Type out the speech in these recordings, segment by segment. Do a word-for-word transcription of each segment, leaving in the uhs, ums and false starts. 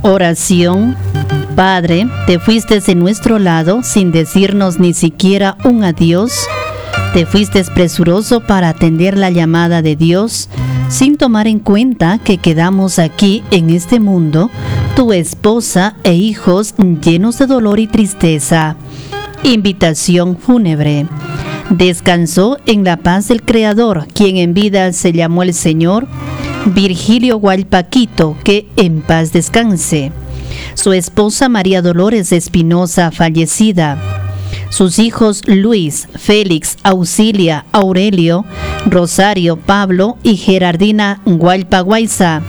Oración. Padre, te fuiste de nuestro lado sin decirnos ni siquiera un adiós. Te fuiste presuroso para atender la llamada de Dios, sin tomar en cuenta que quedamos aquí en este mundo, tu esposa e hijos llenos de dolor y tristeza. Invitación fúnebre. Descansó en la paz del Creador, quien en vida se llamó el Señor, Virgilio Gualpaquito, que en paz descanse. Su esposa María Dolores Espinosa, fallecida. Sus hijos Luis, Félix, Auxilia, Aurelio, Rosario, Pablo y Gerardina Gualpaguayza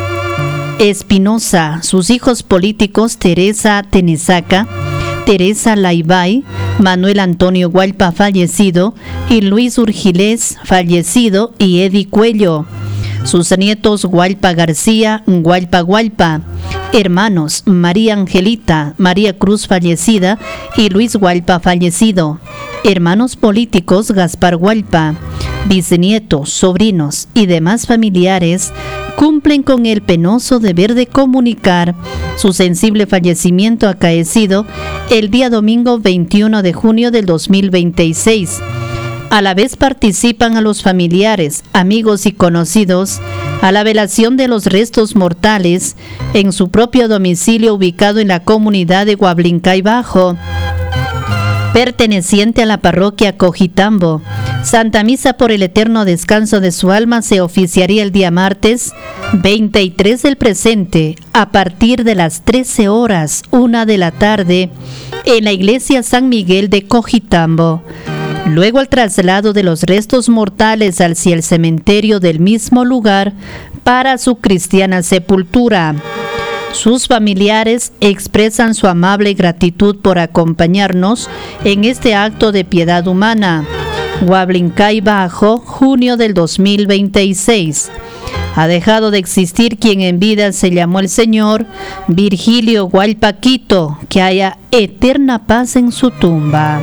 Espinosa. Sus hijos políticos Teresa Tenesaca, Teresa Laibay, Manuel Antonio Gualpa, fallecido, y Luis Urgilés, fallecido, y Eddie Cuello. Sus nietos Gualpa García, Gualpa Gualpa. Hermanos María Angelita, María Cruz, fallecida, y Luis Gualpa, fallecido. Hermanos políticos Gaspar Gualpa. Bisnietos, sobrinos y demás familiares cumplen con el penoso deber de comunicar su sensible fallecimiento acaecido el día domingo veintiuno de junio del dos mil veintiséis. A la vez participan a los familiares, amigos y conocidos a la velación de los restos mortales en su propio domicilio ubicado en la comunidad de Guablincay Bajo, perteneciente a la parroquia Cojitambo. Santa Misa por el eterno descanso de su alma se oficiaría el día martes veintitrés del presente a partir de las trece horas, una de la tarde, en la iglesia San Miguel de Cojitambo. Luego el traslado de los restos mortales hacia el cementerio del mismo lugar para su cristiana sepultura. Sus familiares expresan su amable gratitud por acompañarnos en este acto de piedad humana. Guablincay Bajo, junio del dos mil veintiséis. Ha dejado de existir quien en vida se llamó el Señor, Virgilio Gualpaquito, que haya eterna paz en su tumba.